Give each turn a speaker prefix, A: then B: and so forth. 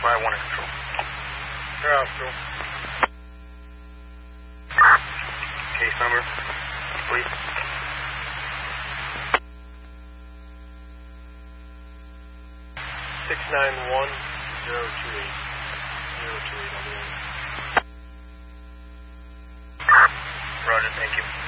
A: Fire 1 in control.
B: Air out, control.
A: Case number, please.
B: Six 91028. 028 on the end.
A: Roger, thank you.